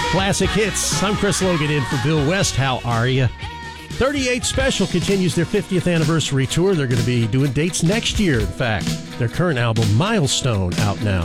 Classic Hits. I'm Chris Logan in for Bill West. How are you? 38 Special continues their 50th anniversary tour. They're going to be doing dates next year, in fact. Their current album, Milestone, out now.